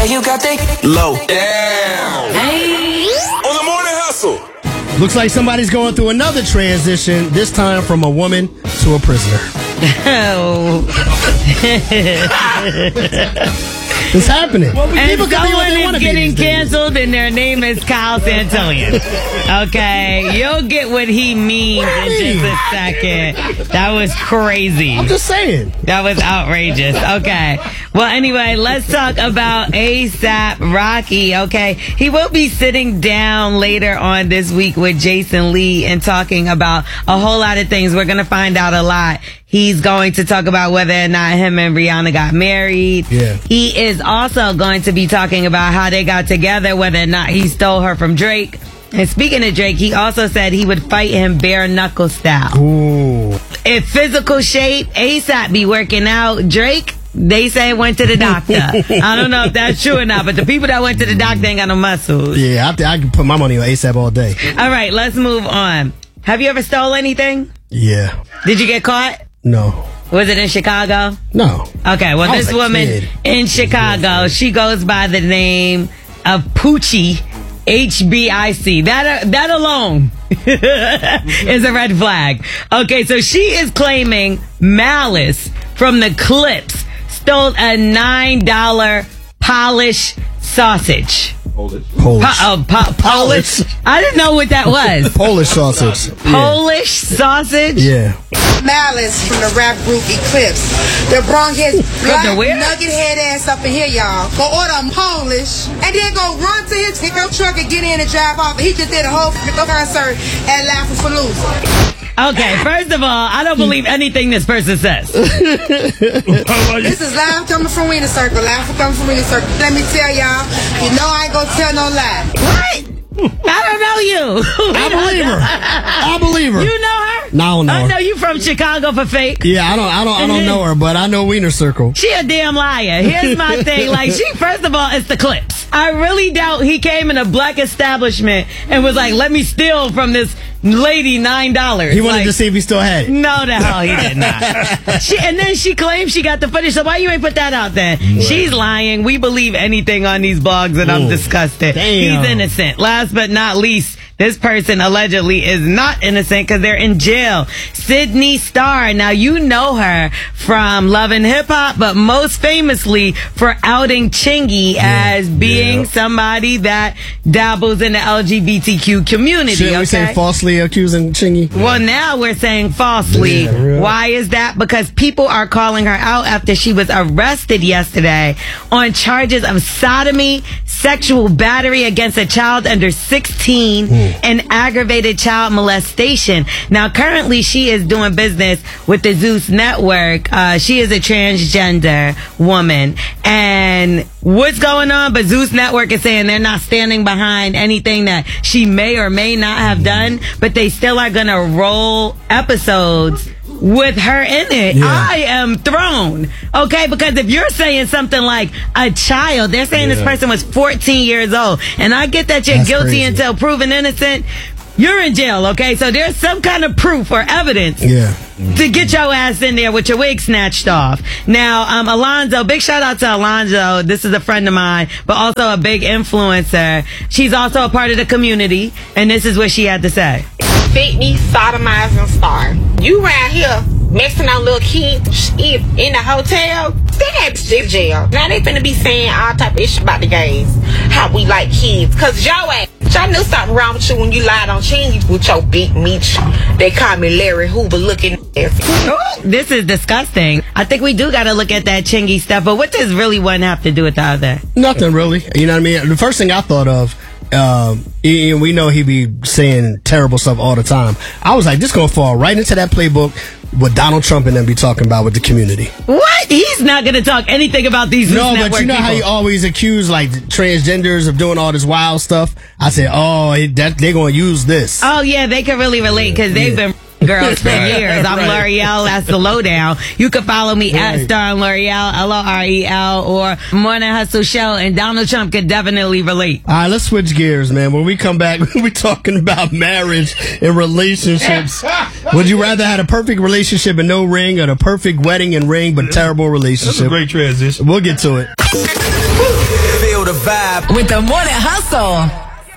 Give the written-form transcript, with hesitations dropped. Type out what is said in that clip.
you got that low. Damn. Hey. On the morning hustle. Looks like somebody's going through another transition, this time from a woman to a prisoner. Oh. It's happening. Well, and someone is getting canceled, and their name is Kyle Santolian. Okay, you'll get what he means in just a second. That was crazy. I'm just saying. That was outrageous. Okay. Well, anyway, let's talk about A$AP Rocky. Okay, he will be sitting down later on this week with Jason Lee and talking about a whole lot of things. We're going to find out a lot. He's going to talk about whether or not him and Rihanna got married. Yeah. He is also going to be talking about how they got together, whether or not he stole her from Drake. And speaking of Drake, he also said he would fight him bare knuckle style. Ooh. In physical shape, A$AP be working out. Drake, they say went to the doctor. I don't know if that's true or not, but the people that went to the doctor ain't got no muscles. Yeah, I can put my money on A$AP all day. All right, let's move on. Have you ever stole anything? Yeah. Did you get caught? No. Was it in Chicago? No. Okay, well, this woman in Chicago, she goes by the name of Poochie, HBIC. That alone is a red flag. Okay, so she is claiming Malice from the Clips stole a $9 Polish sausage. Polish. Polish. I didn't know what that was. Polish sausage. Polish sausage? Yeah. Malice from the rap group Eclipse. They brung his black nugget head ass up in here, y'all. Go order him Polish, and then go run to his pickup truck and get in and drive off. He just did a whole concert at Laugh-A-Palooza. Okay, first of all, I don't believe anything this person says. This is live coming from Wiener Circle. Live coming from Wiener Circle. Let me tell y'all, you know I ain't gonna tell no lie. What? I don't know you. I believe her. You know her? No, I don't know her. I know you from Chicago for fake. Yeah, I don't know her, but I know Wiener Circle. She a damn liar. Here's my thing. Like, first of all, it's the Clips. I really doubt he came in a black establishment and was like, let me steal from this lady $9. He wanted to see if he still had it. No, the hell he did not. And then she claims she got the footage. So why you ain't put that out then? Right. She's lying. We believe anything on these blogs, and I'm disgusted. Damn. He's innocent. Last but not least, this person allegedly is not innocent because they're in jail. Sydney Starr. Now, you know her from Love and Hip Hop, but most famously for outing Chingy as being somebody that dabbles in the LGBTQ community. Should we say falsely accusing Chingy? Well, now we're saying falsely. Yeah, why is that? Because people are calling her out after she was arrested yesterday on charges of sodomy, sexual battery against a child under 16, and aggravated child molestation. Now, currently, she is doing business with the Zeus Network. She is a transgender woman. And what's going on? But Zeus Network is saying they're not standing behind anything that she may or may not have done, but they still are going to roll episodes with her in it. Yeah. I am thrown. Okay, because if you're saying something like a child, they're saying this person was 14 years old. And I get that you're guilty until proven innocent. You're in jail, okay? So there's some kind of proof or evidence to get your ass in there with your wig snatched off. Now, Alonzo, big shout out to Alonzo. This is a friend of mine, but also a big influencer. She's also a part of the community, and this is what she had to say. Fit me, sodomizing star. You around here messing on little kids in the hotel? That bitch jail. Now they finna be saying all type of shit about the gays. How we like kids. Cause your ass, I knew something wrong with you when you lied on Chingy with your big meat. They call me Larry Hoover looking ass. This is disgusting. I think we do gotta look at that Chingy stuff, but what does really one have to do with the other? Nothing really. You know what I mean? The first thing I thought of, we know he be saying terrible stuff all the time. I was like, this gonna fall right into that playbook what Donald Trump and them be talking about with the community. What? He's not gonna talk anything about these No, but you know how he always accused like transgenders of doing all this wild stuff? I said, they're gonna use this. Oh yeah, they can really relate because they've been girls for years. I'm L'Oreal. That's the lowdown. You can follow me at Star L'Oreal, LOREL, or Morning Hustle Show, and Donald Trump could definitely relate. All right, let's switch gears, man. When we come back, we're talking about marriage and relationships. Would you rather have a perfect relationship and no ring, or the perfect wedding and ring but terrible relationship? That's a great transition. We'll get to it. Feel the vibe with the Morning Hustle.